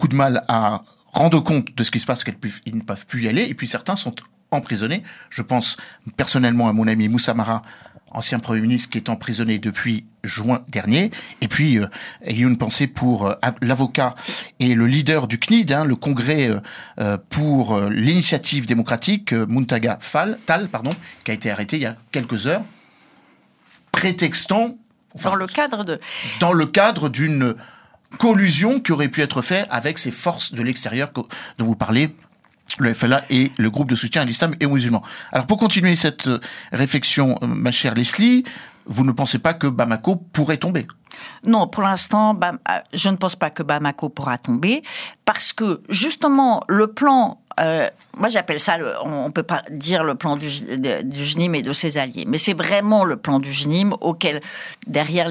coup de mal à rendre compte de ce qui se passe, qu'ils ne peuvent plus y aller, et puis certains sont emprisonnés. Je pense personnellement à mon ami Moussa Mara, ancien Premier ministre, qui est emprisonné depuis juin dernier. Et puis, ayons une pensée pour l'avocat et le leader du CNID, le Congrès pour l'initiative démocratique, Muntaga Tall, qui a été arrêté il y a quelques heures, prétextant... Dans le cadre d'une collusion qui aurait pu être faite avec ces forces de l'extérieur dont vous parlez, le FLA et le groupe de soutien à l'islam et aux musulmans. Alors, pour continuer cette réflexion, ma chère Leslie, vous ne pensez pas que Bamako pourrait tomber ? Non, pour l'instant, je ne pense pas que Bamako pourra tomber, parce que, justement, le plan... moi, j'appelle ça, on peut pas dire le plan du JNIM et de ses alliés, mais c'est vraiment le plan du JNIM derrière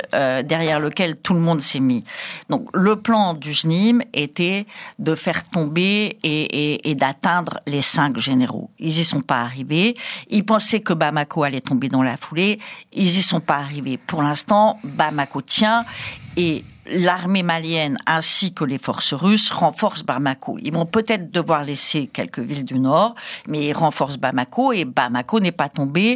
lequel tout le monde s'est mis. Donc, le plan du JNIM était de faire tomber et d'atteindre les 5 généraux. Ils y sont pas arrivés. Ils pensaient que Bamako allait tomber dans la foulée. Ils y sont pas arrivés. Pour l'instant, Bamako tient, et l'armée malienne ainsi que les forces russes renforcent Bamako. Ils vont peut-être devoir laisser quelques villes du nord, mais ils renforcent Bamako, et Bamako n'est pas tombé.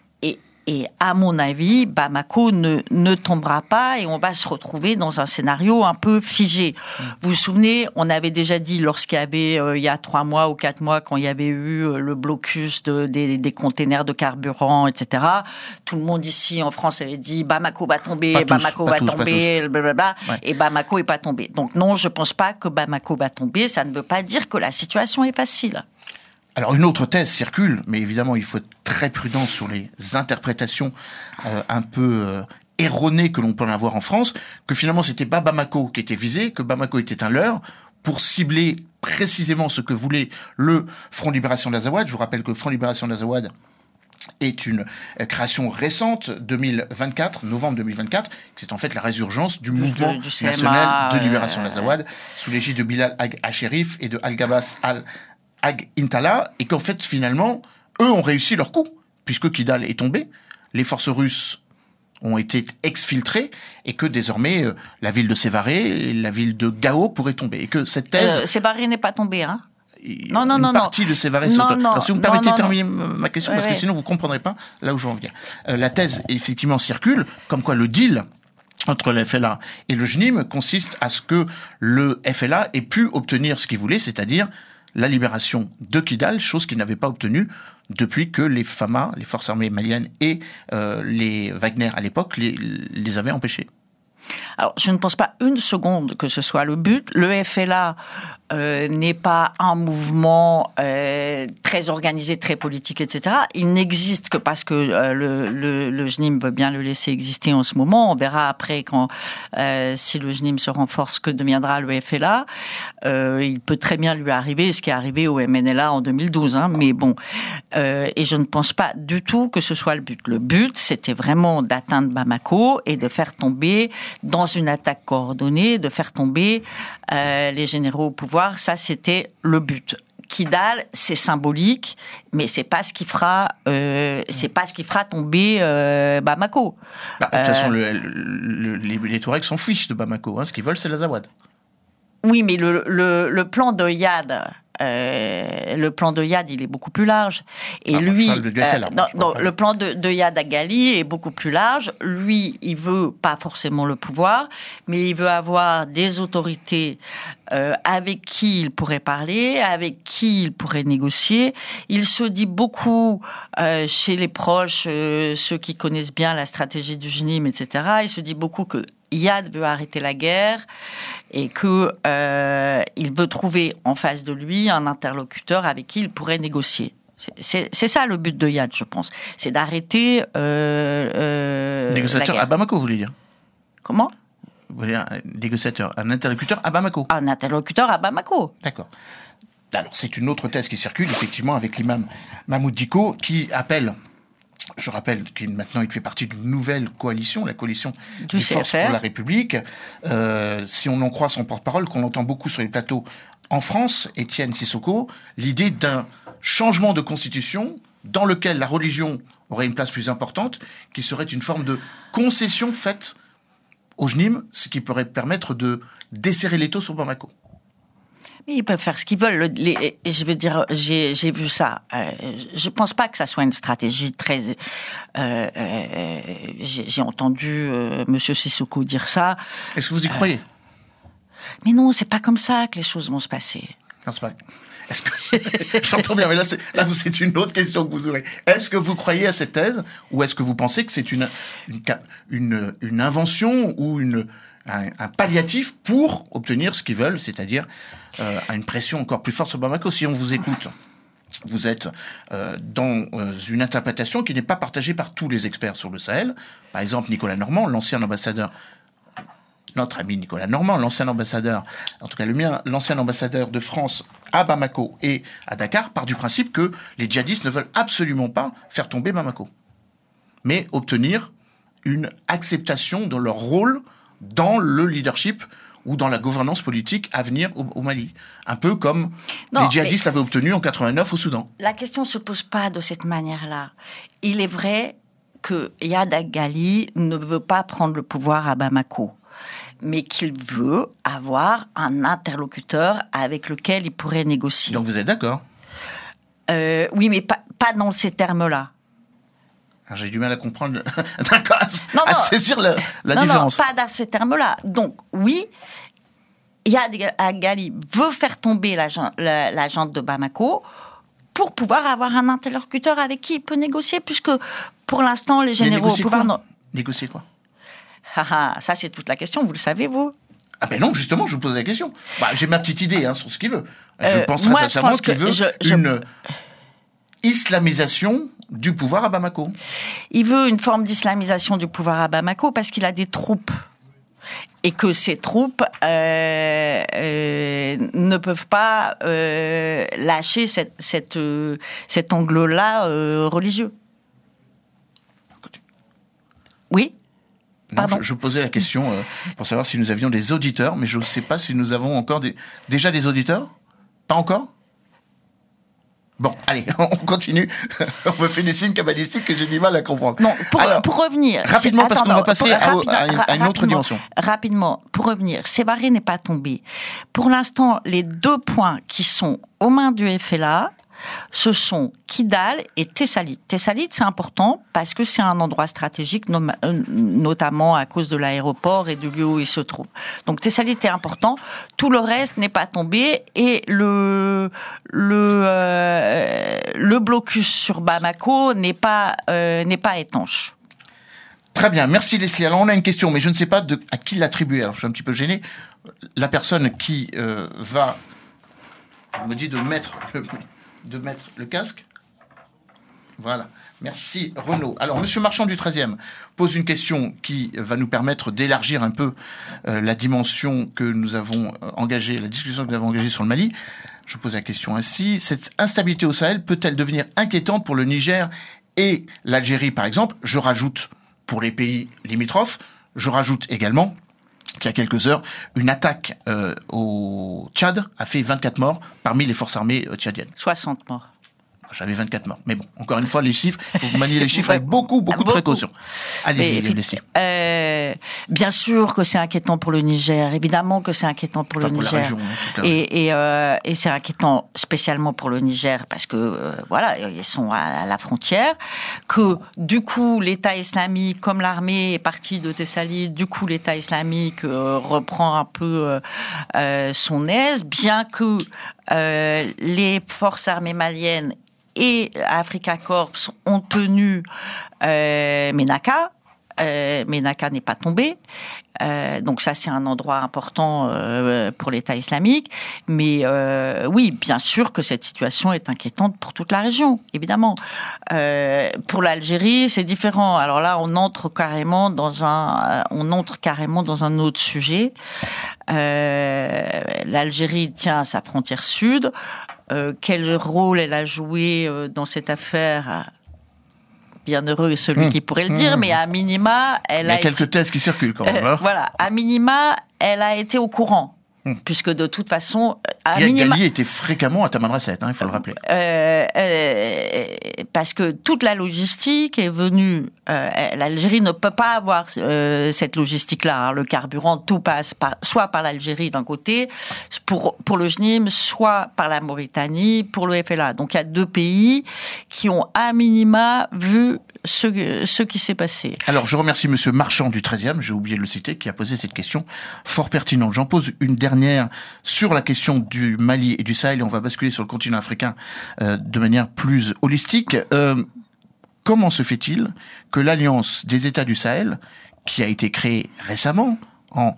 Et à mon avis, Bamako ne tombera pas, et on va se retrouver dans un scénario un peu figé. Vous vous souvenez, on avait déjà dit, lorsqu'il y avait, il y a 3 mois ou 4 mois, quand il y avait eu le blocus des containers de carburant, etc., tout le monde ici en France avait dit Bamako va tomber, Bamako va tomber, blablabla, et Bamako est pas tombé. Donc non, je pense pas que Bamako va tomber. Ça ne veut pas dire que la situation est facile. Alors, une autre thèse circule, mais évidemment, il faut être très prudent sur les interprétations un peu erronées que l'on peut en avoir en France, que finalement, c'était pas Bamako qui était visé, que Bamako était un leurre, pour cibler précisément ce que voulait le Front Libération d'Azawad. Je vous rappelle que le Front Libération d'Azawad est une création récente, 2024, novembre 2024, c'est en fait la résurgence du mouvement du CMA, national de libération d'Azawad, sous l'égide de Bilal Ag-Hachérif et de Al-Gabas Ag-Intala, et qu'en fait, finalement, eux ont réussi leur coup, puisque Kidal est tombé, les forces russes ont été exfiltrées, et que désormais, la ville de Sévaré, la ville de Gao pourraient tomber. Et que cette thèse... Sévaré n'est pas tombé, hein ? Non. Une partie de Sévaré saute. Alors, si vous me permettez de terminer ma question, parce que sinon vous comprendrez pas là où je veux en venir. La thèse, effectivement, circule, comme quoi le deal entre le FLA et le JNIM consiste à ce que le FLA ait pu obtenir ce qu'il voulait, c'est-à-dire la libération de Kidal, chose qu'il n'avait pas obtenue depuis que les FAMA, les forces armées maliennes, et les Wagner à l'époque les avaient empêchés. Alors, je ne pense pas une seconde que ce soit le but. Le FLA n'est pas un mouvement très organisé, très politique, etc. Il n'existe que parce que le JNIM veut bien le laisser exister en ce moment. On verra après quand si le JNIM se renforce, que deviendra le FLA. Il peut très bien lui arriver ce qui est arrivé au MNLA en 2012, mais bon. Et je ne pense pas du tout que ce soit le but. Le but, c'était vraiment d'atteindre Bamako et de faire tomber, dans une attaque coordonnée, de faire tomber les généraux au pouvoir. Ça, c'était le but. Kidal, c'est symbolique, mais c'est pas ce qui fera tomber Bamako. De toute façon, les Touaregs s'en fichent de Bamako. Ce qu'ils veulent, c'est l'Azawad. Oui, mais le plan de Yad. Le plan de Yad, il est beaucoup plus large. Et le plan de Yad Agali est beaucoup plus large. Lui, il veut pas forcément le pouvoir, mais il veut avoir des autorités avec qui il pourrait parler, avec qui il pourrait négocier. Il se dit beaucoup chez les proches, ceux qui connaissent bien la stratégie du JNIM, etc. Il se dit beaucoup que Yad veut arrêter la guerre et que il veut trouver en face de lui un interlocuteur avec qui il pourrait négocier. C'est ça le but de Yad, je pense. C'est d'arrêter négociateur la guerre. À Bamako, vous voulez dire ? Comment ? Vous voulez dire un négociateur, un interlocuteur à Bamako ? Un interlocuteur à Bamako. D'accord. Alors, c'est une autre thèse qui circule, effectivement, avec l'imam Mahmoud Dicko, qui appelle... Je rappelle qu'il maintenant il fait partie d'une nouvelle coalition, la coalition du Force pour la République. Si on en croit son porte-parole, qu'on entend beaucoup sur les plateaux en France, Étienne Sissoko, l'idée d'un changement de constitution dans lequel la religion aurait une place plus importante, qui serait une forme de concession faite au JNIM, ce qui pourrait permettre de desserrer l'étau sur Bamako. Mais ils peuvent faire ce qu'ils veulent. Je veux dire, j'ai vu ça. Je pense pas que ça soit une stratégie très. J'ai entendu Monsieur Sissoko dire ça. Est-ce que vous y croyez? Mais non, c'est pas comme ça que les choses vont se passer. Non, c'est pas. Est-ce que j'entends bien, mais là c'est une autre question que vous aurez. Est-ce que vous croyez à cette thèse, ou est-ce que vous pensez que c'est une invention ou un palliatif pour obtenir ce qu'ils veulent, c'est-à-dire une pression encore plus forte sur Bamako? Si on vous écoute, vous êtes dans une interprétation qui n'est pas partagée par tous les experts sur le Sahel. Par exemple, Nicolas Normand, l'ancien ambassadeur. Notre ami Nicolas Normand, l'ancien ambassadeur, en tout cas le mien, l'ancien ambassadeur de France à Bamako et à Dakar, part du principe que les djihadistes ne veulent absolument pas faire tomber Bamako, mais obtenir une acceptation de leur rôle dans le leadership ou dans la gouvernance politique à venir au Mali. Un peu comme les djihadistes l'avaient obtenu en 89 au Soudan. La question ne se pose pas de cette manière-là. Il est vrai que Yahya Ghali ne veut pas prendre le pouvoir à Bamako, mais qu'il veut avoir un interlocuteur avec lequel il pourrait négocier. Donc vous êtes d'accord? Oui, mais pas dans ces termes-là. Alors, j'ai du mal à comprendre, d'accord, à saisir la différence. Non, pas dans ces termes-là. Donc oui, Yahya Ghali veut faire tomber la junte de Bamako pour pouvoir avoir un interlocuteur avec qui il peut négocier, puisque pour l'instant les généraux au pouvoir... Négocier quoi? Ça, c'est toute la question, vous le savez, vous? Ah ben non, justement, je vous pose la question. J'ai ma petite idée sur ce qu'il veut. Je pense très sincèrement qu'il veut une islamisation du pouvoir à Bamako. Il veut une forme d'islamisation du pouvoir à Bamako parce qu'il a des troupes. Et que ces troupes ne peuvent pas lâcher cet angle-là religieux. Oui? Non, je posais la question pour savoir si nous avions des auditeurs, mais je ne sais pas si nous avons encore déjà des auditeurs. Pas encore? Bon, allez, on continue. On me fait des signes cabalistiques que j'ai du mal à comprendre. Non, pour revenir... Rapidement, parce qu'on va passer à une autre dimension. Rapidement, pour revenir, Sévaré n'est pas tombé. Pour l'instant, les deux points qui sont aux mains du FLA, ce sont Kidal et Tessalit. Tessalit, c'est important parce que c'est un endroit stratégique, notamment à cause de l'aéroport et du lieu où il se trouve. Donc Tessalit est important. Tout le reste n'est pas tombé et le blocus sur Bamako n'est pas étanche. Très bien, merci Leslie. Alors on a une question, mais je ne sais pas à qui l'attribuer. Alors je suis un petit peu gêné. La personne qui va me dit de mettre le casque. Voilà. Merci Renaud. Alors, Monsieur Marchand du 13e pose une question qui va nous permettre d'élargir un peu la dimension que nous avons engagée, la discussion que nous avons engagée sur le Mali. Je pose la question ainsi. Cette instabilité au Sahel peut-elle devenir inquiétante pour le Niger et l'Algérie, par exemple? Je rajoute pour les pays limitrophes. Je rajoute également qu'il y a quelques heures, une attaque au Tchad a fait 24 morts parmi les forces armées tchadiennes. 60 morts. J'avais 24 morts. Mais bon, encore une fois, les chiffres, il faut manier les chiffres avec beaucoup de précautions. Allez-y, Leslie. Bien sûr que c'est inquiétant pour le Niger. Évidemment que c'est inquiétant pour le Niger. Pour la région, et c'est inquiétant spécialement pour le Niger parce que, voilà, ils sont à la frontière. Que, du coup, l'État islamique, comme l'armée est partie de Tessalit, du coup, l'État islamique reprend un peu son aise, bien que les forces armées maliennes et Africa Corps ont tenu Ménaka. Ménaka n'est pas tombé. Donc ça, c'est un endroit important pour l'État islamique. Mais oui, bien sûr que cette situation est inquiétante pour toute la région, évidemment. Pour l'Algérie, c'est différent. Alors là, on entre carrément dans un autre sujet. L'Algérie tient à sa frontière sud. Quel rôle elle a joué dans cette affaire? Bienheureux celui qui pourrait le dire, mais à minima, il y a quelques thèses qui circulent quand même. Voilà, à minima, elle a été au courant. Puisque de toute façon, Gali était fréquemment à Tamanrasset, il faut le rappeler. Parce que toute la logistique est venue. L'Algérie ne peut pas avoir cette logistique-là. Le carburant, tout passe soit par l'Algérie d'un côté, pour le JNIM, soit par la Mauritanie pour le FLA. Donc il y a deux pays qui ont à minima vu ce qui s'est passé. Alors je remercie Monsieur Marchand du 13e, j'ai oublié de le citer, qui a posé cette question fort pertinente. J'en pose une dernière sur la question du Mali et du Sahel, et on va basculer sur le continent africain de manière plus holistique. Comment se fait-il que l'Alliance des États du Sahel, qui a été créée récemment, en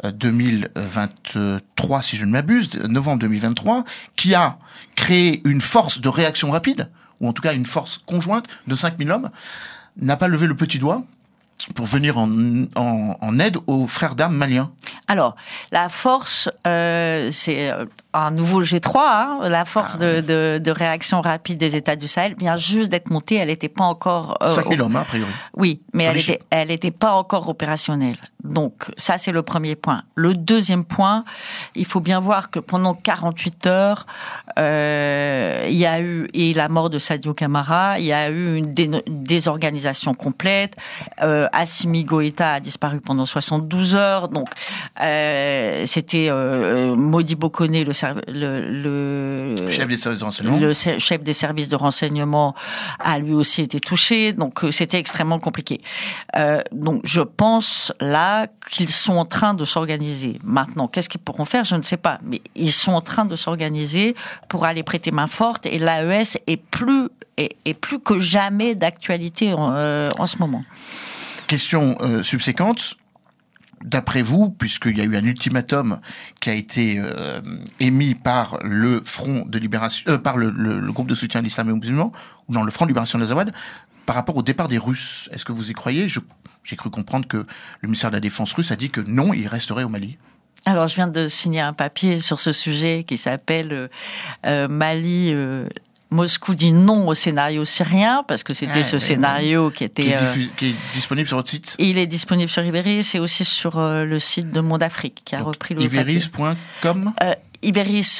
2023, si je ne m'abuse, novembre 2023, qui a créé une force de réaction rapide, ou en tout cas une force conjointe de 5000 hommes, n'a pas levé le petit doigt pour venir en aide aux frères d'armes maliens? Alors, la force, c'est un nouveau G3, la force de réaction rapide des États du Sahel vient juste d'être montée, elle n'était pas encore... 5000 hommes, a priori. Oui, mais elle était pas encore opérationnelle. Donc, ça, c'est le premier point. Le deuxième point, il faut bien voir que pendant 48 heures, il y a eu, et la mort de Sadio Camara, il y a eu une désorganisation complète. Assimi Goïta a disparu pendant 72 heures. Donc, c'était Modibo Koné, le chef des services de renseignement. Le chef des services de renseignement a lui aussi été touché. Donc, c'était extrêmement compliqué. Donc, je pense là qu'ils sont en train de s'organiser. Maintenant, qu'est-ce qu'ils pourront faire? Je ne sais pas. Mais ils sont en train de s'organiser pour aller prêter main forte, et l'AES est plus que jamais d'actualité en ce moment. Question subséquente. D'après vous, puisqu'il y a eu un ultimatum qui a été émis par le Front de libération, par le groupe de soutien à l'islam et aux musulmans, ou dans le Front de libération de l'Azawad, par rapport au départ des Russes, est-ce que vous y croyez? J'ai cru comprendre que le ministère de la Défense russe a dit que non, il resterait au Mali. Alors, je viens de signer un papier sur ce sujet qui s'appelle Mali. Moscou dit non au scénario syrien, parce que c'était ce scénario qui était... Qui est disponible sur votre site? Il est disponible sur Iveris et aussi sur le site de Monde Afrique, qui a repris le Iveris.com Iveris,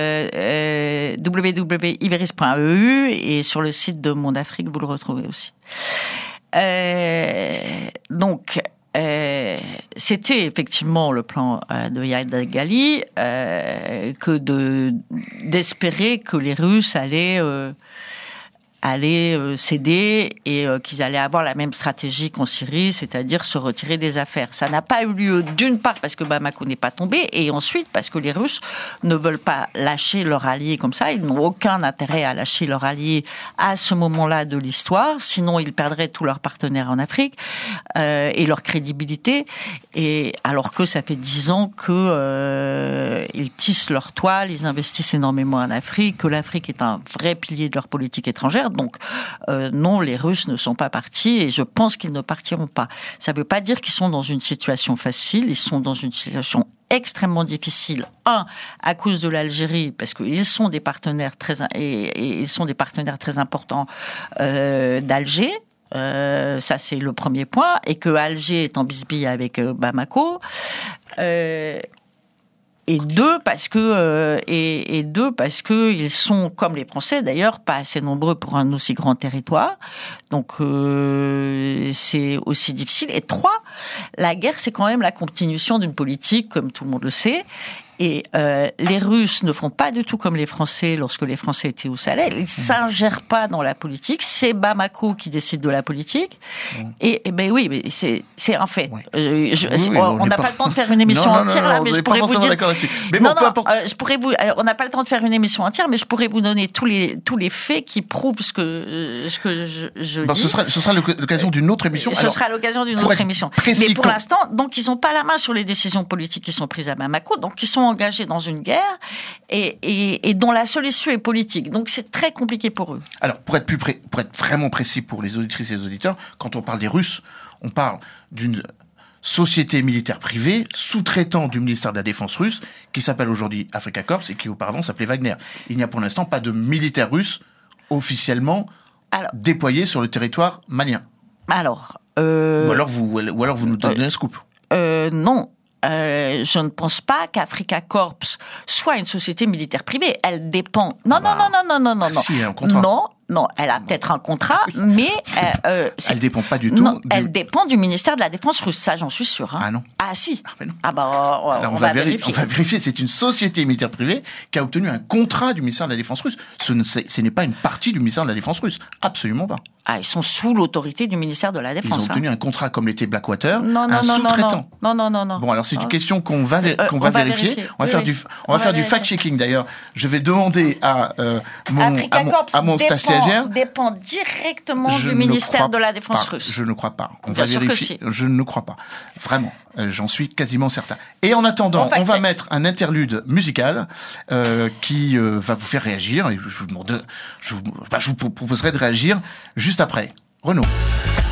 www.iveris.eu, et sur le site de Monde Afrique, vous le retrouvez aussi. Donc, c'était effectivement le plan de Yahya Gali que d'espérer que les Russes allaient céder et qu'ils allaient avoir la même stratégie qu'en Syrie, c'est-à-dire se retirer des affaires. Ça n'a pas eu lieu, d'une part parce que Bamako n'est pas tombé, et ensuite parce que les Russes ne veulent pas lâcher leur allié comme ça. Ils n'ont aucun intérêt à lâcher leur allié à ce moment-là de l'histoire, sinon ils perdraient tous leurs partenaires en Afrique et leur crédibilité. Et alors que ça fait 10 ans que ils tissent leur toile, ils investissent énormément en Afrique, que l'Afrique est un vrai pilier de leur politique étrangère. Donc non, les Russes ne sont pas partis, et je pense qu'ils ne partiront pas. Ça ne veut pas dire qu'ils sont dans une situation facile, ils sont dans une situation extrêmement difficile. À cause de l'Algérie, parce qu'ils sont des partenaires très importants d'Alger. Ça, c'est le premier point, et que Alger est en bisbille avec Bamako. Et deux parce que ils sont, comme les Français d'ailleurs, pas assez nombreux pour un aussi grand territoire. Donc c'est aussi difficile. Et trois, la guerre, c'est quand même la continuation d'une politique, comme tout le monde le sait. Et les Russes ne font pas du tout comme les Français lorsque les Français étaient au Sahel. Ils s'ingèrent pas dans la politique. C'est Bamako qui décide de la politique. Et ben oui, mais c'est un fait. On n'a pas le temps de faire une émission entière là, mais je pourrais vous dire. Mais bon, peu importe. Je pourrais vous. On n'a pas le temps de faire une émission entière, mais je pourrais vous donner tous les faits qui prouvent ce que je dis. Ce sera l'occasion d'une autre émission. Ce sera l'occasion d'une autre émission. Mais pour l'instant, donc ils n'ont pas la main sur les décisions politiques qui sont prises à Bamako, donc ils sont engagés dans une guerre et dont la solution est politique. Donc c'est très compliqué pour eux. Alors pour être vraiment précis pour les auditrices et les auditeurs, quand on parle des Russes, on parle d'une société militaire privée, sous-traitant du ministère de la Défense russe, qui s'appelle aujourd'hui Africa Corps et qui auparavant s'appelait Wagner. Il n'y a pour l'instant pas de militaires russes officiellement déployés sur le territoire malien. Alors, ou alors vous nous donnez un scoop. Non. je ne pense pas qu'Africa Corps soit une société militaire privée. Elle dépend. Non. Si, un contrat. Non, elle a peut-être un contrat, mais elle dépend pas du tout. Non, elle dépend du ministère de la Défense russe, ça j'en suis sûr. Hein. Ah non. Ah si. Mais non. Ah bah Alors, on va vérifier. On va vérifier. C'est une société militaire privée qui a obtenu un contrat du ministère de la Défense russe. Ce n'est pas une partie du ministère de la Défense russe. Absolument pas. Ah, ils sont sous l'autorité du ministère de la Défense. Ils ont obtenu un contrat comme l'était Blackwater, un sous-traitant. Non. Bon, alors c'est une question qu'on va vérifier. On va faire du fact-checking d'ailleurs. Je vais demander à mon stagiaire. Dépend directement du ministère de la Défense russe. Je ne crois pas. On Bien va sûr vérifier. Que si. Je ne crois pas. Vraiment. J'en suis quasiment certain. Et en attendant, on va mettre un interlude musical qui va vous faire réagir. Et je vous proposerai de réagir juste après. Renaud.